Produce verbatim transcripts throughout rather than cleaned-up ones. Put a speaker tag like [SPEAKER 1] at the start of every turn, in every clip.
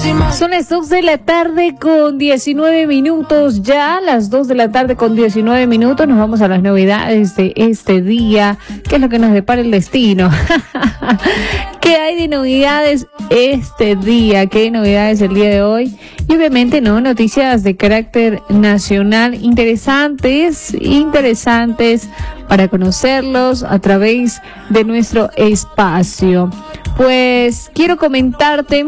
[SPEAKER 1] Son las dos de la tarde con diecinueve minutos, ya las dos de la tarde con diecinueve minutos. Nos vamos a las novedades de este día. ¿Qué es lo que nos depara el destino? ¿Qué hay de novedades este día? ¿Qué hay de novedades el día de hoy? Y obviamente, ¿no? Noticias de carácter nacional interesantes, interesantes para conocerlos a través de nuestro espacio. Pues quiero comentarte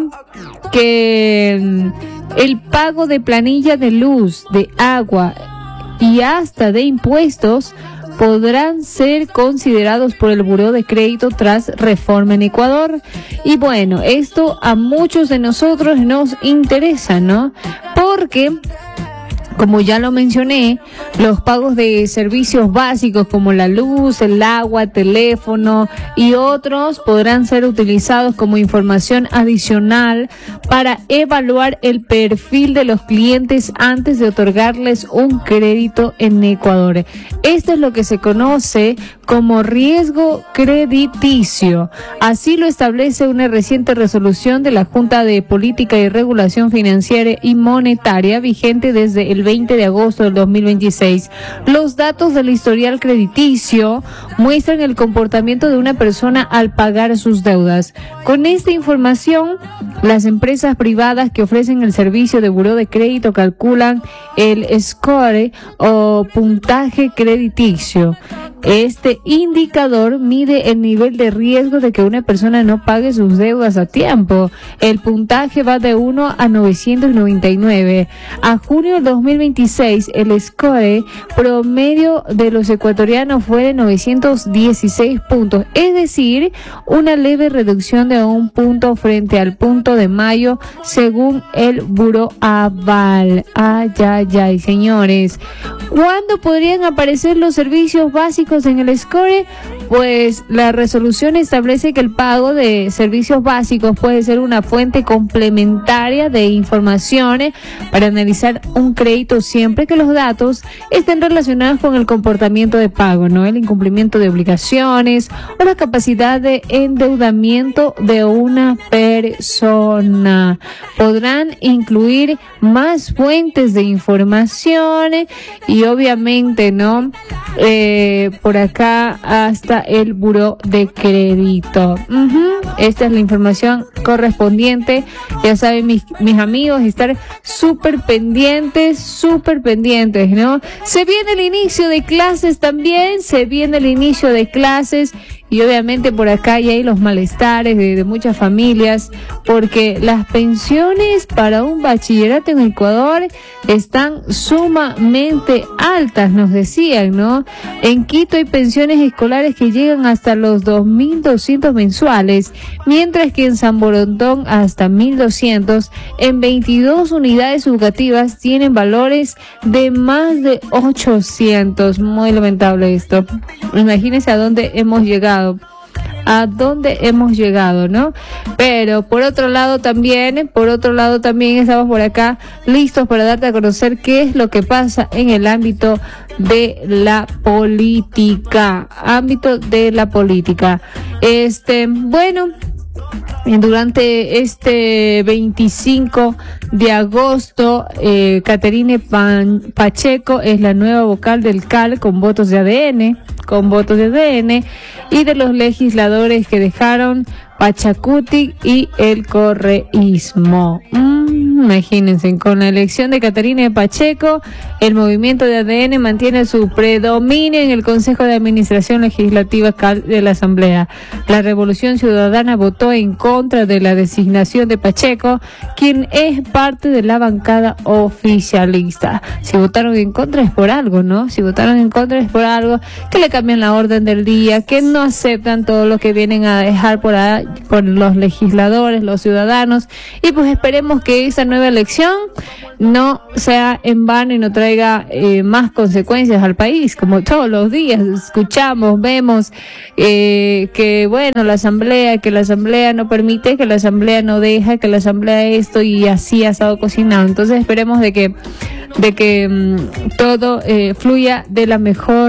[SPEAKER 1] que el pago de planilla de luz, de agua y hasta de impuestos podrán ser considerados por el Buró de Crédito tras reforma en Ecuador. Y bueno, esto a muchos de nosotros nos interesa, ¿no? Porque, como ya lo mencioné, los pagos de servicios básicos como la luz, el agua, teléfono y otros podrán ser utilizados como información adicional para evaluar el perfil de los clientes antes de otorgarles un crédito en Ecuador. Esto es lo que se conoce como riesgo crediticio. Así lo establece una reciente resolución de la Junta de Política y Regulación Financiera y Monetaria vigente desde el veinte de agosto del dos mil veintiséis. Los datos del historial crediticio muestran el comportamiento de una persona al pagar sus deudas. Con esta información, las empresas privadas que ofrecen el servicio de buró de crédito calculan el score o puntaje crediticio. Este indicador mide el nivel de riesgo de que una persona no pague sus deudas a tiempo. El puntaje va de uno a novecientos noventa y nueve. A junio del dos mil veintiséis, el score promedio de los ecuatorianos fue de novecientos dieciséis puntos, es decir, una leve reducción de un punto frente al punto de mayo, según el Buró Aval. Ay, ay, ay, señores. ¿Cuándo podrían aparecer los servicios básicos en el score? Pues la resolución establece que el pago de servicios básicos puede ser una fuente complementaria de informaciones para analizar un crédito siempre que los datos estén relacionados con el comportamiento de pago, ¿no? El incumplimiento de obligaciones o la capacidad de endeudamiento de una persona. Podrán incluir más fuentes de información y obviamente, ¿no? Eh, por acá hasta el Buró de Crédito. Uh-huh. Esta es la información correspondiente. Ya saben, mis, mis amigos, estar súper pendientes, súper pendientes, ¿no? Se viene el inicio de clases también, se viene el inicio de clases. Y obviamente por acá ya hay los malestares de, de muchas familias, porque las pensiones para un bachillerato en Ecuador están sumamente altas, nos decían, ¿no? En Quito hay pensiones escolares que llegan hasta los dos mil doscientos mensuales, mientras que en San Borondón hasta mil doscientos. En veintidós unidades educativas tienen valores de más de ochocientos. Muy lamentable esto. Imagínense a dónde hemos llegado. A dónde hemos llegado, ¿no? Pero por otro lado también, por otro lado también estamos por acá listos para darte a conocer qué es lo que pasa en el ámbito de la política, ámbito de la política. Este, bueno, durante este veinticinco de agosto, eh, Caterine Pan, Pacheco es la nueva vocal del C A L con votos de A D N, con votos de A D N y de los legisladores que dejaron Pachacuti y el correísmo. Mm, imagínense, con la elección de Caterine Pacheco, el movimiento de A D N mantiene su predominio en el Consejo de Administración Legislativa de la Asamblea. La Revolución Ciudadana votó en contra de la designación de Pacheco, quien es parte de la bancada oficialista. Si votaron en contra es por algo, ¿no? Si votaron en contra es por algo, que le cambian la orden del día, que no aceptan todo lo que vienen a dejar por ahí por los legisladores, los ciudadanos, y pues esperemos que esa nueva elección no sea en vano y no traiga eh, más consecuencias al país, como todos los días escuchamos, vemos eh, que bueno, la asamblea, que la asamblea no permite, que la asamblea no deja, que la asamblea esto y así ha estado cocinado. Entonces esperemos de que de que mmm, todo eh, fluya de la mejor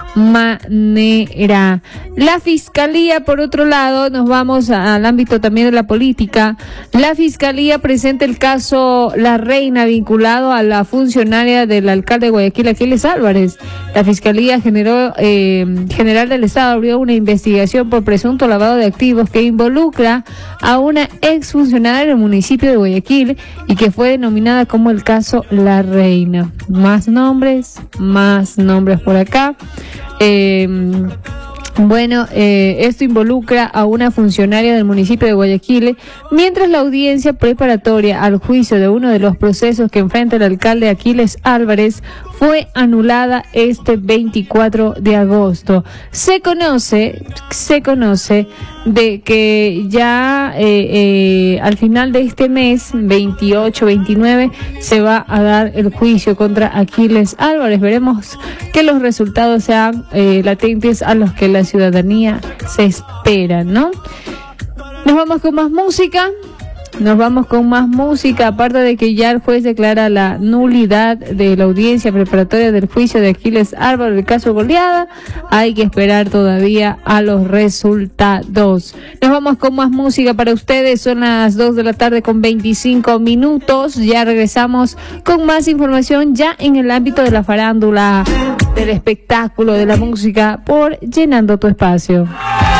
[SPEAKER 1] manera. La Fiscalía, por otro lado, nos vamos al ámbito también de la política. La Fiscalía presenta el caso La Reina vinculado a la funcionaria del alcalde de Guayaquil, Aquiles Álvarez. La Fiscalía Generó, eh, General del Estado abrió una investigación por presunto lavado de activos que involucra a una exfuncionaria del municipio de Guayaquil y que fue denominada como el caso La Reina. Más nombres, más nombres por acá. Eh, Bueno, eh, esto involucra a una funcionaria del municipio de Guayaquil, mientras la audiencia preparatoria al juicio de uno de los procesos que enfrenta el alcalde Aquiles Álvarez fue anulada este veinticuatro de agosto. Se conoce, se conoce de que ya eh, eh, al final de este mes, veintiocho, veintinueve, se va a dar el juicio contra Aquiles Álvarez. Veremos que los resultados sean eh, latentes a los que la ciudadanía se espera, ¿no? Nos vamos con más música. Nos vamos con más música, aparte de que ya el juez declara la nulidad de la audiencia preparatoria del juicio de Aquiles Álvarez del caso Goleada. Hay que esperar todavía a los resultados. Nos vamos con más música para ustedes. Son las dos de la tarde con veinticinco minutos. Ya regresamos con más información ya en el ámbito de la farándula, del espectáculo, de la música, por Llenando tu Espacio.